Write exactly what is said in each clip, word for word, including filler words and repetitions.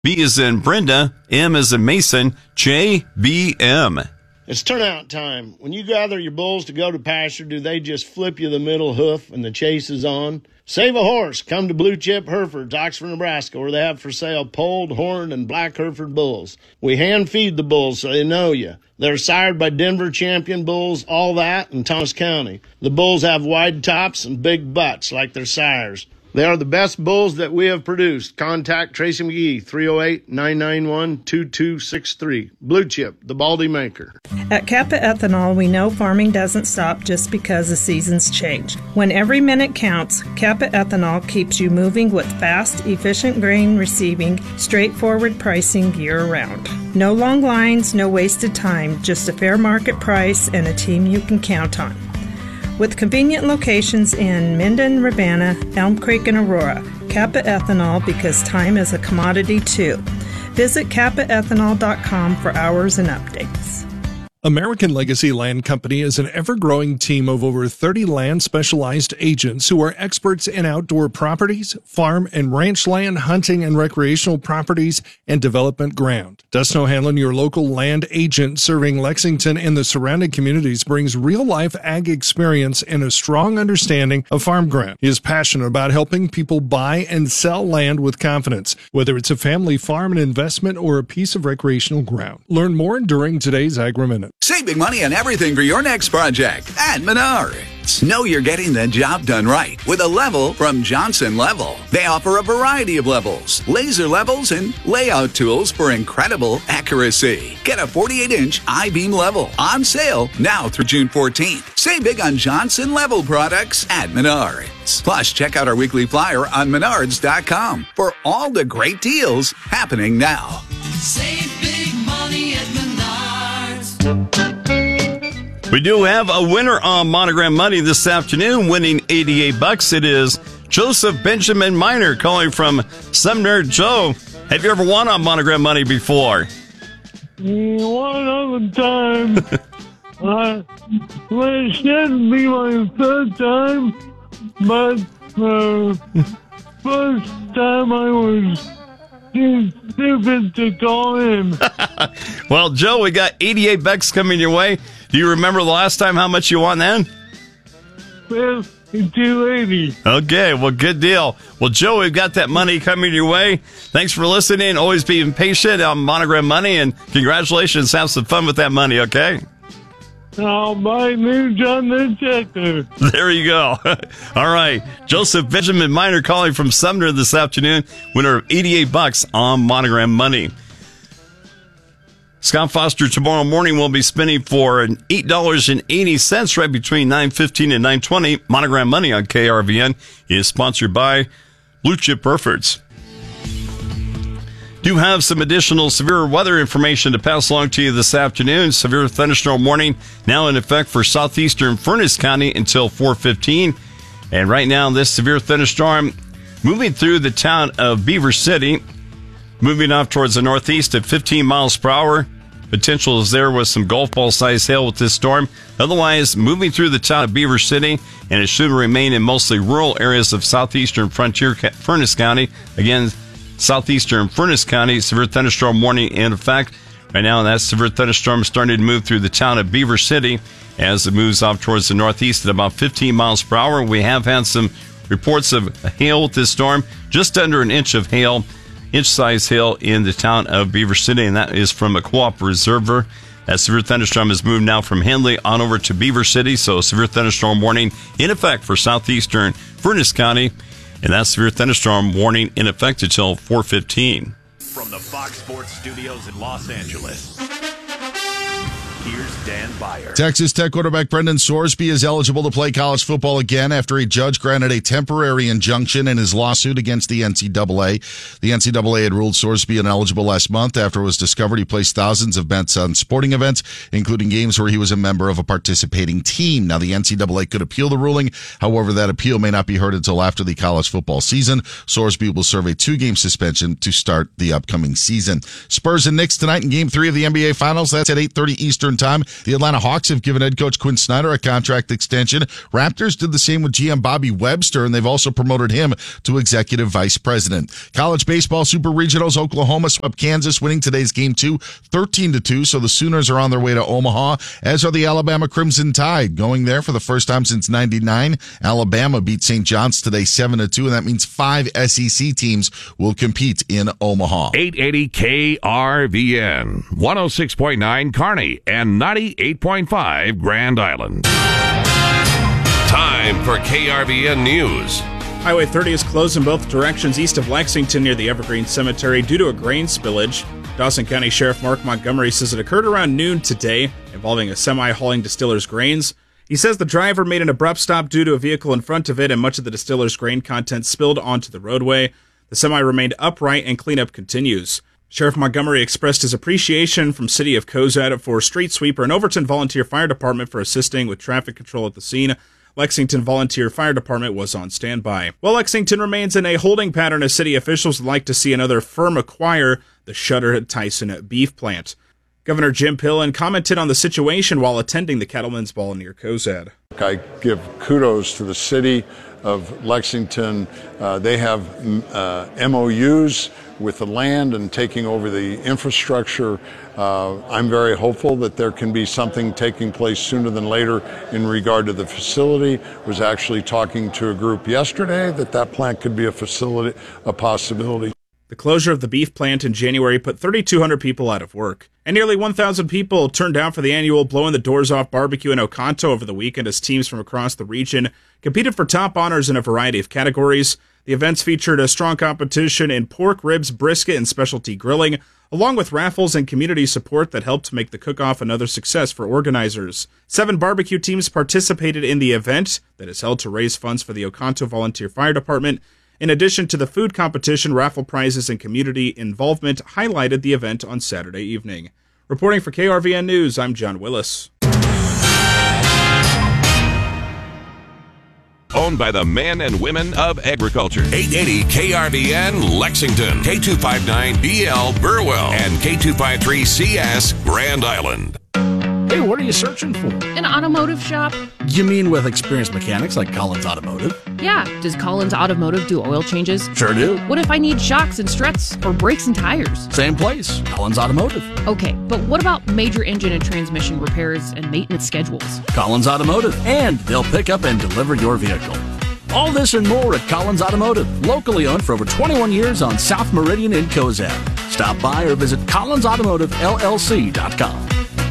B as in Brenda, M as in Mason, J B M. It's turnout time. When you gather your bulls to go to pasture, do they just flip you the middle hoof and the chase is on? Save a horse. Come to Blue Chip Herefords, Oxford, Nebraska, where they have for sale polled, horned, and black Hereford bulls. We hand feed the bulls so they know you. They're sired by Denver champion bulls, all that, in Thomas County. The bulls have wide tops and big butts like their sires. They are the best bulls that we have produced. Contact Tracy McGee, three oh eight, nine nine one, two two six three. Blue Chip, the Baldy maker. At Kappa Ethanol, we know farming doesn't stop just because the seasons change. When every minute counts, Kappa Ethanol keeps you moving with fast, efficient grain receiving, straightforward pricing year-round. No long lines, no wasted time, just a fair market price and a team you can count on. With convenient locations in Minden, Ravenna, Elm Creek, and Aurora, Kappa Ethanol, because time is a commodity too. Visit kappa ethanol dot com for hours and updates. American Legacy Land Company is an ever-growing team of over thirty land-specialized agents who are experts in outdoor properties, farm and ranch land, hunting and recreational properties, and development ground. Dustin O'Hanlon, your local land agent serving Lexington and the surrounding communities, brings real-life ag experience and a strong understanding of farm ground. He is passionate about helping people buy and sell land with confidence, whether it's a family farm, an investment, or a piece of recreational ground. Learn more during today's Agri-Minute. Save big money on everything for your next project at Menards. Know you're getting the job done right with a level from Johnson Level. They offer a variety of levels, laser levels, and layout tools for incredible accuracy. Get a forty-eight inch I-beam level on sale now through June fourteenth. Save big on Johnson Level products at Menards. Plus, check out our weekly flyer on menards dot com for all the great deals happening now. Save big money at Menards. We do have a winner on Monogram Money this afternoon, winning eighty-eight bucks. It is Joseph Benjamin Miner calling from Sumner. Joe, have you ever won on Monogram Money before? One other time. uh, well, it shouldn't be my third time, but the uh, first time I was too stupid to call in. Well, Joe, we got eighty-eight bucks coming your way. Do you remember the last time how much you won then? fifty-two eighty. Okay, well, good deal. Well, Joe, we've got that money coming your way. Thanks for listening. Always being patient on Monogram Money, and congratulations. Have some fun with that money, okay? I'll buy new John the Checker. There you go. All right. Joseph Benjamin Miner calling from Sumner this afternoon. Winner of eighty-eight bucks on Monogram Money. Scott Foster tomorrow morning will be spinning for eight dollars and eighty cents right between nine fifteen and nine twenty. Monogram Money on K R V N is sponsored by Blue Chip Herefords. Do have some additional severe weather information to pass along to you this afternoon. Severe thunderstorm warning now in effect for southeastern Furnace County until four fifteen. And right now, this severe thunderstorm moving through the town of Beaver City, moving off towards the northeast at fifteen miles per hour. Potential is there with some golf ball size hail with this storm. Otherwise, moving through the town of Beaver City, and it should remain in mostly rural areas of southeastern frontier Furnace County. Again, southeastern Furnace County, severe thunderstorm warning in effect. Right now, that severe thunderstorm is starting to move through the town of Beaver City as it moves off towards the northeast at about fifteen miles per hour. We have had some reports of hail with this storm, just under an inch of hail, inch-size hail in the town of Beaver City, and that is from a co-op reservoir. That severe thunderstorm has moved now from Henley on over to Beaver City, so severe thunderstorm warning in effect for southeastern Furnace County, and that severe thunderstorm warning in effect until four fifteen. From the Fox Sports Studios in Los Angeles, here's Dan Beyer. Texas Tech quarterback Brendan Sorsby is eligible to play college football again after a judge granted a temporary injunction in his lawsuit against the N C double A. The N C double A had ruled Sorsby ineligible last month after it was discovered he placed thousands of bets on sporting events, including games where he was a member of a participating team. Now, the N C double A could appeal the ruling. However, that appeal may not be heard until after the college football season. Sorsby will serve a two-game suspension to start the upcoming season. Spurs and Knicks tonight in Game three of the N B A Finals. That's at eight thirty Eastern Eastern Time. The Atlanta Hawks have given head coach Quinn Snyder a contract extension. Raptors did the same with G M Bobby Webster, and they've also promoted him to executive vice president. College baseball super regionals, Oklahoma swept Kansas, winning today's game two, thirteen to two. So the Sooners are on their way to Omaha, as are the Alabama Crimson Tide, going there for the first time since ninety-nine. Alabama beat Saint John's today seven to two, and that means five S E C teams will compete in Omaha. eight eighty K R V N, one oh six point nine Kearney, and ninety-eight point five Grand Island. Time for K R V N News. Highway thirty is closed in both directions east of Lexington near the Evergreen Cemetery due to a grain spillage. Dawson County Sheriff Mark Montgomery says it occurred around noon today, involving a semi hauling distiller's grains. He says the driver made an abrupt stop due to a vehicle in front of it, and much of the distiller's grain content spilled onto the roadway. The semi remained upright, and cleanup continues. Sheriff Montgomery expressed his appreciation from City of Cozad for street sweeper and Overton Volunteer Fire Department for assisting with traffic control at the scene. Lexington Volunteer Fire Department was on standby. While Lexington remains in a holding pattern, as city officials would like to see another firm acquire the shuttered Tyson beef plant. Governor Jim Pillen commented on the situation while attending the Cattlemen's Ball near Cozad. I give kudos to the city of Lexington. Uh, they have uh, M O Us with the land and taking over the infrastructure. Uh, I'm very hopeful that there can be something taking place sooner than later in regard to the facility. Was actually talking to a group yesterday that that plant could be a facility, a possibility. The closure of the beef plant in January put thirty-two hundred people out of work. And nearly one thousand people turned out for the annual Blowing the Doors Off barbecue in Oconto over the weekend as teams from across the region competed for top honors in a variety of categories. The events featured a strong competition in pork, ribs, brisket, and specialty grilling, along with raffles and community support that helped make the cook-off another success for organizers. Seven barbecue teams participated in the event that is held to raise funds for the Oconto Volunteer Fire Department. In addition to the food competition, raffle prizes and community involvement highlighted the event on Saturday evening. Reporting for K R V N News, I'm John Willis. Owned by the men and women of agriculture. eight eighty K R V N Lexington, K two fifty-nine B L Burwell, and K two fifty-three C S Grand Island. Hey, what are you searching for? An automotive shop. You mean with experienced mechanics like Collins Automotive? Yeah. Does Collins Automotive do oil changes? Sure do. What if I need shocks and struts or brakes and tires? Same place. Collins Automotive. Okay, but what about major engine and transmission repairs and maintenance schedules? Collins Automotive. And they'll pick up and deliver your vehicle. All this and more at Collins Automotive, locally owned for over twenty-one years on South Meridian in Cozad. Stop by or visit collins automotive L L C dot com.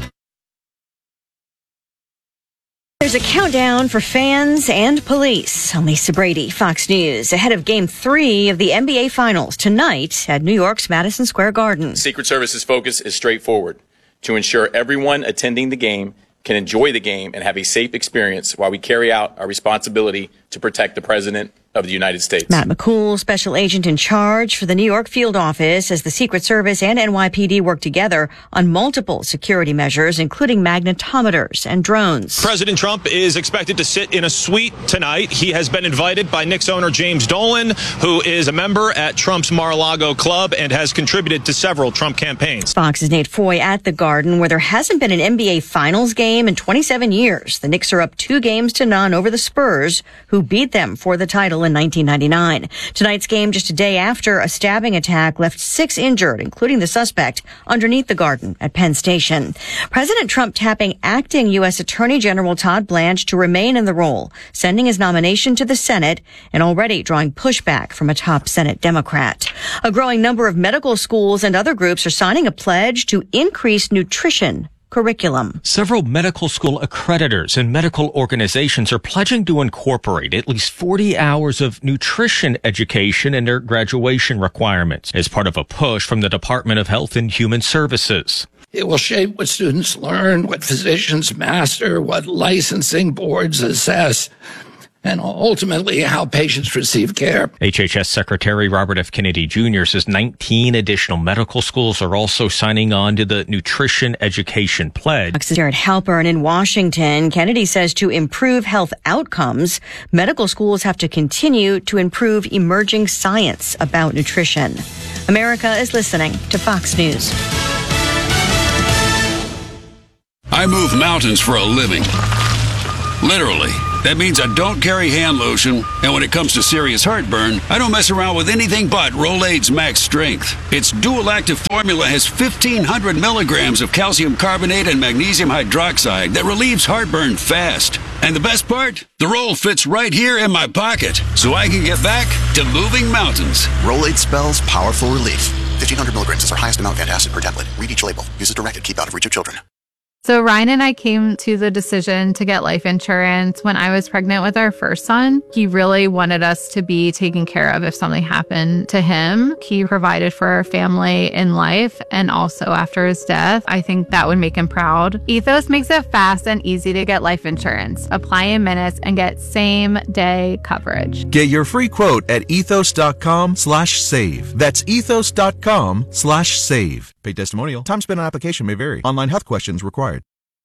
There's a countdown for fans and police. I'm Lisa Brady, Fox News, ahead of Game three of the N B A Finals tonight at New York's Madison Square Garden. Secret Service's focus is straightforward: to ensure everyone attending the game can enjoy the game and have a safe experience while we carry out our responsibility to protect the President of the United States. Matt McCool, special agent in charge for the New York field office, as the Secret Service and N Y P D work together on multiple security measures, including magnetometers and drones. President Trump is expected to sit in a suite tonight. He has been invited by Knicks owner James Dolan, who is a member at Trump's Mar-a-Lago club and has contributed to several Trump campaigns. Fox's Nate Foy at the Garden, where there hasn't been an N B A Finals game in twenty-seven years. The Knicks are up two games to none over the Spurs, who beat them for the title in nineteen ninety-nine. Tonight's game just a day after a stabbing attack left six injured, including the suspect, underneath the Garden at Penn Station. President Trump tapping acting U S Attorney General Todd Blanche to remain in the role, sending his nomination to the Senate and already drawing pushback from a top Senate Democrat. A growing number of medical schools and other groups are signing a pledge to increase nutrition curriculum. Several medical school accreditors and medical organizations are pledging to incorporate at least forty hours of nutrition education in their graduation requirements as part of a push from the Department of Health and Human Services. It will shape what students learn, what physicians master, what licensing boards assess, and ultimately how patients receive care. H H S Secretary Robert F. Kennedy Junior says nineteen additional medical schools are also signing on to the Nutrition Education Pledge. Fox's Jared Halpern in Washington. Kennedy says to improve health outcomes, medical schools have to continue to improve emerging science about nutrition. America is listening to Fox News. I move mountains for a living. Literally. That means I don't carry hand lotion, and when it comes to serious heartburn, I don't mess around with anything but Rolaids Max Strength. Its dual-active formula has fifteen hundred milligrams of calcium carbonate and magnesium hydroxide that relieves heartburn fast. And the best part? The roll fits right here in my pocket, so I can get back to moving mountains. Rolaids spells powerful relief. fifteen hundred milligrams is our highest amount of antacid per tablet. Read each label. Use as directed. Keep out of reach of children. So Ryan and I came to the decision to get life insurance when I was pregnant with our first son. He really wanted us to be taken care of if something happened to him. He provided for our family in life and also after his death. I think that would make him proud. Ethos makes it fast and easy to get life insurance. Apply in minutes and get same day coverage. Get your free quote at ethos.com slash save. That's ethos.com slash save. Paid testimonial. Time spent on application may vary. Online health questions required.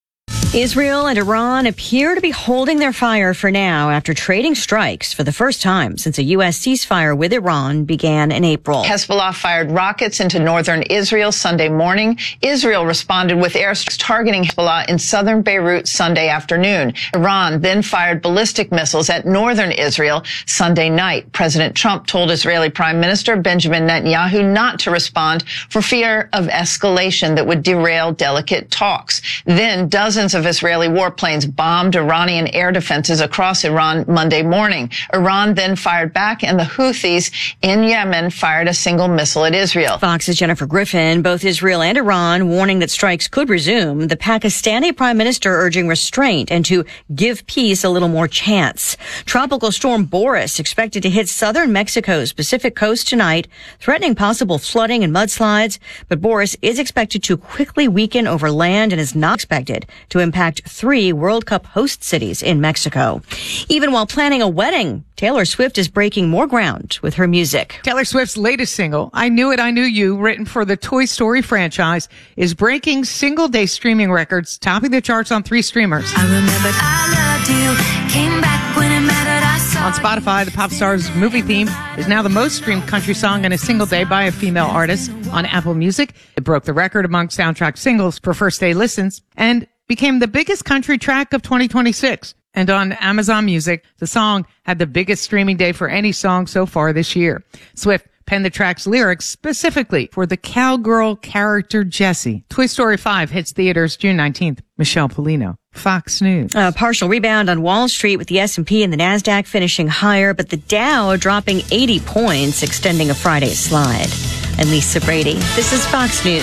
Israel and Iran appear to be holding their fire for now after trading strikes for the first time since a U S ceasefire with Iran began in April. Hezbollah fired rockets into northern Israel Sunday morning. Israel responded with airstrikes targeting Hezbollah in southern Beirut Sunday afternoon. Iran then fired ballistic missiles at northern Israel Sunday night. President Trump told Israeli Prime Minister Benjamin Netanyahu not to respond for fear of escalation that would derail delicate talks. Then dozens of Israeli warplanes bombed Iranian air defenses across Iran Monday morning. Iran then fired back, and the Houthis in Yemen fired a single missile at Israel. Fox's Jennifer Griffin. Both Israel and Iran warning that strikes could resume. The Pakistani prime minister urging restraint and to give peace a little more chance. Tropical storm Boris expected to hit southern Mexico's Pacific coast tonight, threatening possible flooding and mudslides. But Boris is expected to quickly weaken over land and is not expected to impact three World Cup host cities in Mexico. Even while planning a wedding, Taylor Swift is breaking more ground with her music. Taylor Swift's latest single, I Knew It, I Knew You, written for the Toy Story franchise, is breaking single-day streaming records, topping the charts on three streamers. I remembered I loved you, came back when it mattered, I saw On Spotify, the pop star's movie theme is now the most streamed country song in a single day by a female artist. On Apple Music, it broke the record among soundtrack singles for first-day listens and became the biggest country track of twenty twenty-six. And on Amazon Music, the song had the biggest streaming day for any song so far this year. Swift penned the track's lyrics specifically for the cowgirl character Jessie. Toy Story five hits theaters June nineteenth. Michelle Polino, Fox News. A partial rebound on Wall Street with the S and P and the NASDAQ finishing higher, but the Dow dropping eighty points, extending a Friday slide. I'm Lisa Brady. This is Fox News.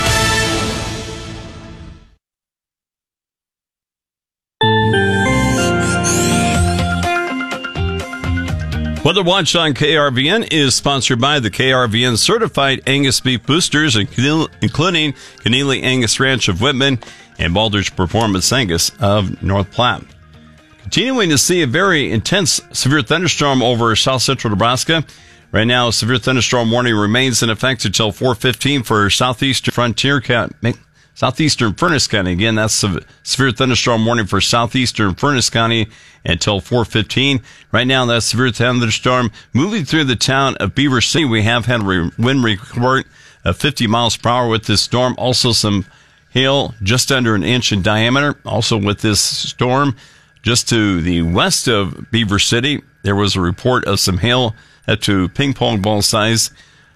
Weather Watch on K R V N is sponsored by the K R V N Certified Angus Beef Boosters, including Keneally Angus Ranch of Whitman and Baldrige Performance Angus of North Platte. Continuing to see a very intense severe thunderstorm over south central Nebraska. Right now, a severe thunderstorm warning remains in effect until four fifteen for southeastern Frontier County. Southeastern Furnace County. Again, that's a severe thunderstorm warning for southeastern Furnace County until four fifteen. Right now, that severe thunderstorm moving through the town of Beaver City. We have had a wind report of fifty miles per hour with this storm. Also some hail just under an inch in diameter. Also with this storm, just to the west of Beaver City, there was a report of some hail up to ping pong ball size.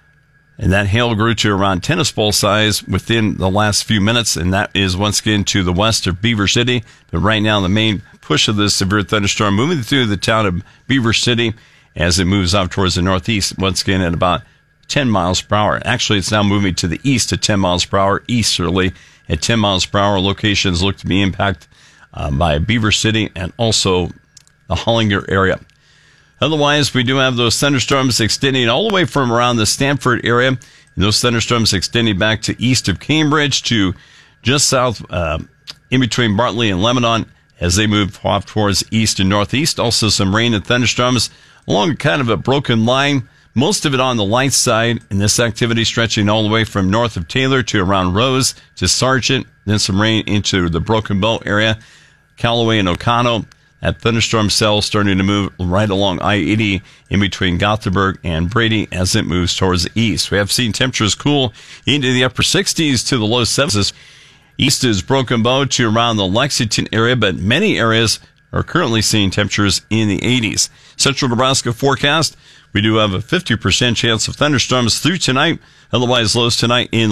And that hail grew to around tennis ball size within the last few minutes, and that is once again to the west of Beaver City. But right now, the main push of this severe thunderstorm moving through the town of Beaver City as it moves out towards the northeast, once again at about ten miles per hour. Actually, it's now moving to the east at ten miles per hour, easterly at ten miles per hour. Locations look to be impacted uh, by Beaver City and also the Hollinger area. Otherwise, we do have those thunderstorms extending all the way from around the Stanford area. And those thunderstorms extending back to east of Cambridge to just south, uh, in between Bartley and Lebanon as they move off towards east and northeast. Also some rain and thunderstorms along kind of a broken line, most of it on the light side. And this activity stretching all the way from north of Taylor to around Rose to Sargent. Then some rain into the Broken Bow area, Callaway and Oconto. That thunderstorm cell starting to move right along I eighty in between Gothenburg and Brady as it moves towards the east. We have seen temperatures cool into the upper sixties to the low seventies. East is Broken Bow to around the Lexington area, but many areas are currently seeing temperatures in the eighties. Central Nebraska forecast, we do have a fifty percent chance of thunderstorms through tonight. Otherwise, lows tonight in